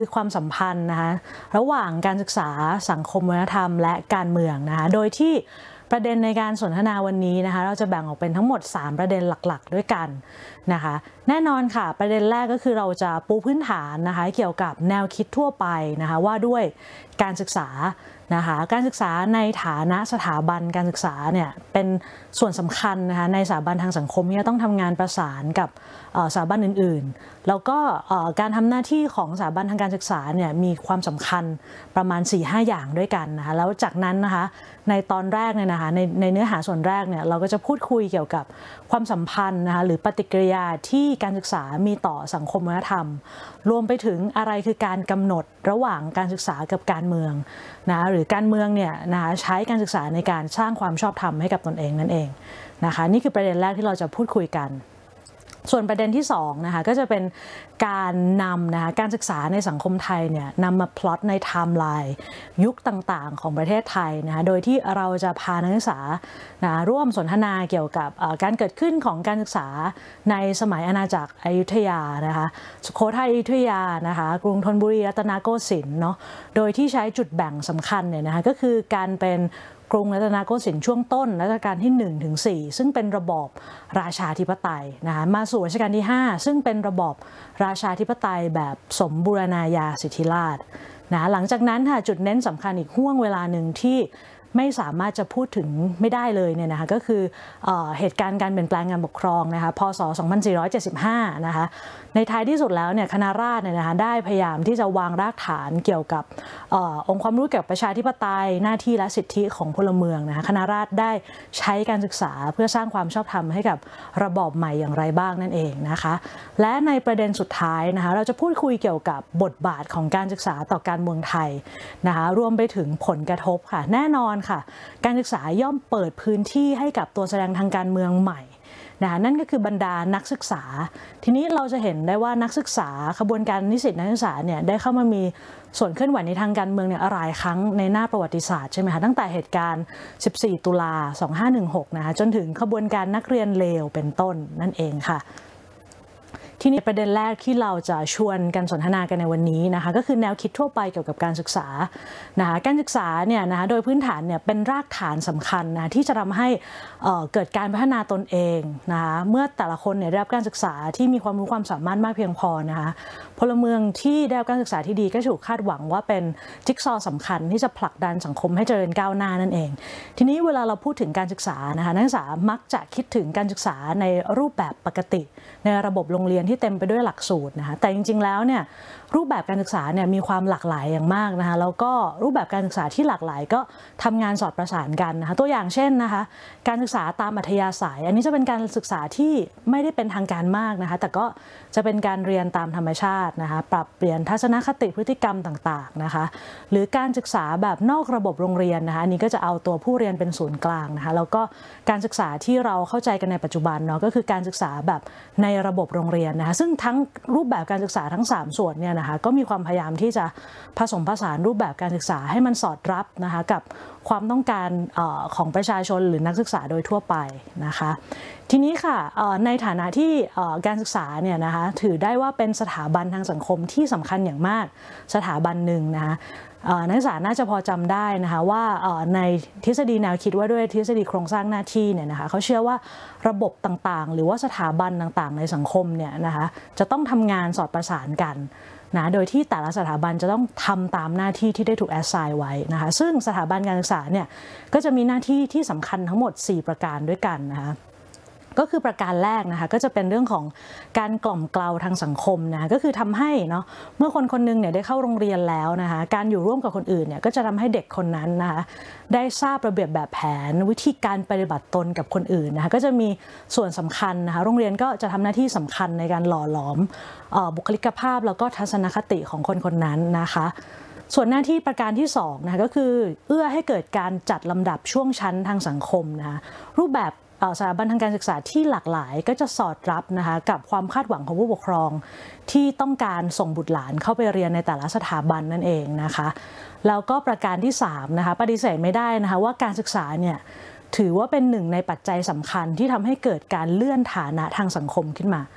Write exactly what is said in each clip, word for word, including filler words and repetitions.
คือความสัมพันธ์นะคะระหว่างการศึกษาสังคมวัฒนธรรมและการเมืองนะคะโดยที่ประเด็นในการสนทนาวันนี้นะคะเราจะแบ่งออกเป็นทั้งหมดสามประเด็นหลักๆด้วยกันนะคะแน่นอนค่ะประเด็นแรกก็คือเราจะปูพื้นฐานนะคะเกี่ยวกับแนวคิดทั่วไปนะคะว่าด้วยการศึกษานะคะการศึกษาในฐานะสถาบันการศึกษาเนี่ยเป็นส่วนสำคัญนะคะในสถาบันทางสังคมที่ต้องทำงานประสานกับสถาบันอื่นๆแล้วก็การทำหน้าที่ของสถาบันทางการศึกษาเนี่ยมีความสำคัญประมาณ สี่ห้า อย่างด้วยกันนะคะแล้วจากนั้นนะคะในตอนแรกเนี่ยนะคะในในเนื้อหาส่วนแรกเนี่ยเราก็จะพูดคุยเกี่ยวกับความสัมพันธ์นะคะหรือปฏิกิริยาที่การศึกษามีต่อสังคมวัฒนธรรมรวมไปถึงอะไรคือการกำหนดระหว่างการศึกษากับการเมืองนะหรือการเมืองเนี่ยนะคะใช้การศึกษาในการสร้างความชอบธรรมให้กับตนเองนั่นเองนะคะนี่คือประเด็นแรกที่เราจะพูดคุยกันส่วนประเด็นที่สองนะคะก็จะเป็นการนำนะคะการศึกษาในสังคมไทยเนี่ยนำมาพล็อตในไทม์ไลน์ยุคต่างๆของประเทศไทยนะคะโดยที่เราจะพานักศึกษานะร่วมสนทนาเกี่ยวกับการเกิดขึ้นของการศึกษาในสมัยอาณาจักรอยุธยานะคะสุโขทัยอยุธยานะคะกรุงธนบุรีรัตนโกสินทร์เนาะโดยที่ใช้จุดแบ่งสำคัญเนี่ยนะคะก็คือการเป็นกรุงรัตนโกสินทร์ช่วงต้นรัชกาลที่ หนึ่งถึงสี่ ซึ่งเป็นระบอบราชาธิปไตยนะคะมาสู่รัชกาลที่ ห้าซึ่งเป็นระบอบราชาธิปไตยแบบสมบูรณาญาสิทธิราชย์นะหลังจากนั้นค่ะจุดเน้นสำคัญอีกห่วงเวลาหนึ่งที่ไม่สามารถจะพูดถึงไม่ได้เลยเนี่ยนะคะก็คือเอ่อเหตุการณ์การเปลี่ยนแปลงการปกครองนะคะพ.ศ. สองพันสี่ร้อยเจ็ดสิบห้านะคะในท้ายที่สุดแล้วเนี่ยคณะราษฎรเนี่ยนะคะได้พยายามที่จะวางรากฐานเกี่ยวกับเอ่อองค์ความรู้เกี่ยวกับประชาธิปไตยหน้าที่และสิทธิของพลเมืองนะคะคณะราษฎรได้ใช้การศึกษาเพื่อสร้างความชอบธรรมให้กับระบอบใหม่อย่างไรบ้างนั่นเองนะคะและในประเด็นสุดท้ายนะคะเราจะพูดคุยเกี่ยวกับบทบาทของการศึกษาต่อการเมืองไทยนะคะรวมไปถึงผลกระทบค่ะแน่นอนค่ะการศึกษาย่อมเปิดพื้นที่ให้กับตัวแสดงทางการเมืองใหม่นะคะนั่นก็คือบรรดานักศึกษาทีนี้เราจะเห็นได้ว่านักศึกษาขบวนการนิสิตนักศึกษาเนี่ยได้เข้ามามีส่วนเคลื่อนไหวในทางการเมืองเนี่ยหลายครั้งในหน้าประวัติศาสตร์ใช่ไหมคะตั้งแต่เหตุการณ์สิบสี่ตุลาสองพันห้าร้อยสิบหกนะคะจนถึงขบวนการนักเรียนเลวเป็นต้นนั่นเองค่ะทีนี้ประเด็นแรกที่เราจะชวนกันสนทนากันในวันนี้นะคะก็คือแนวคิดทั่วไปเกี่ยวกับการศึกษานะคะการศึกษาเนี่ยนะคะโดยพื้นฐานเนี่ยเป็นรากฐานสำคัญนะที่จะทำให้เอ่อเกิดการพัฒนาตนเองนะคะเมื่อแต่ละคนเนี่ยได้รับการศึกษาที่มีความรู้ความสามารถมากเพียงพอนะคะพลเมืองที่ได้รับการศึกษาที่ดีก็ถูกคาดหวังว่าเป็นจิ๊กซอว์สำคัญที่จะผลักดันสังคมให้เจริญก้าวหน้านั่นเองทีนี้เวลาเราพูดถึงการศึกษานะคะนักศึกษามักจะคิดถึงการศึกษาในรูปแบบปกติในระบบโรงเรียนที่เต็มไปด้วยหลักสูตรนะคะแต่จริงๆแล้วเนี่ยรูปแบบการศึกษาเนี่ยมีความหลากหลายอย่างมากนะคะแล้วก็รูปแบบการศึกษาที่หลากหลายก็ทำงานสอดประสานกันนะคะตัวอย่างเช่นนะคะการศึกษาตามอัธยาศัยอันนี้จะเป็นการศึกษาที่ไม่ได้เป็นทางการมากนะคะแต่ก็จะเป็นการเรียนตามธรรมชาตินะคะปรับเปลี่ยนทัศนคติพฤติกรรมต่างๆนะคะหรือการศึกษาแบบนอกระบบโรงเรียนนะคะอันนี้ก็จะเอาตัวผู้เรียนเป็นศูนย์กลางนะคะแล้วก็การศึกษาที่เราเข้าใจกันในปัจจุบันเนาะก็คือการศึกษาแบบในระบบโรงเรียนนะคะซึ่งทั้งรูปแบบการศึกษาทั้งสามส่วนเนี่ยนะคะก็มีความพยายามที่จะผสมผสานรูปแบบการศึกษาให้มันสอดรับนะคะกับความต้องการเอ่อของประชาชนหรือนักศึกษาโดยทั่วไปนะคะทีนี้ค่ะในฐานะที่การศึกษาเนี่ยนะคะถือได้ว่าเป็นสถาบันทางสังคมที่สำคัญอย่างมากสถาบันหนึ่งนะคะนักศึกษาน่าจะพอจำได้นะคะว่าในทฤษฎีแนวคิดว่าด้วยทฤษฎีโครงสร้างหน้าที่เนี่ยนะคะเขาเชื่อว่าระบบต่างๆหรือว่าสถาบันต่างๆในสังคมเนี่ยนะคะจะต้องทำงานสอดประสานกันนะโดยที่แต่ละสถาบันจะต้องทำตามหน้าที่ที่ได้ถูกแอสไซน์ไว้นะคะซึ่งสถาบันการศึกษาเนี่ยก็จะมีหน้าที่ที่สำคัญทั้งหมดสี่ประการด้วยกันนะคะก็คือประการแรกนะคะก็จะเป็นเรื่องของการกล่อมเกลาทางสังคมนะก็คือทำให้เนาะเมื่อคนคนนึงเนี่ยได้เข้าโรงเรียนแล้วนะคะการอยู่ร่วมกับคนอื่นเนี่ยก็จะทำให้เด็กคนนั้นนะคะได้ทราบระเบียบแบบแผนวิธีการปฏิบัติตนกับคนอื่นนะคะก็จะมีส่วนสำคัญนะคะโรงเรียนก็จะทำหน้าที่สำคัญในการหล่อหลอมบุคลิกภาพแล้วก็ทัศนคติของคนคนนั้นนะคะส่วนหน้าที่ประการที่สองนะคะก็คือเอื้อให้เกิดการจัดลำดับช่วงชั้นทางสังคมนะคะรูปแบบสถาบันทางการศึกษาที่หลากหลายก็จะสอดรับนะคะกับความคาดหวังของผู้ปกครองที่ต้องการส่งบุตรหลานเข้าไปเรียนในแต่ละสถาบันนั่นเองนะคะแล้วก็ประการที่สามนะคะปฏิเสธไม่ได้นะคะว่าการศึกษาเนี่ยถือว่าเป็นหนึ่งในปัจจัยสำคัญที่ทำให้เกิดการเลื่อนฐานะทางสังคมขึ้นมา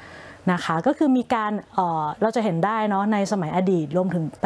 นะคะก็คือมีการเอ่อเราจะเห็นได้เนาะในสมัยอดีตรวมถึง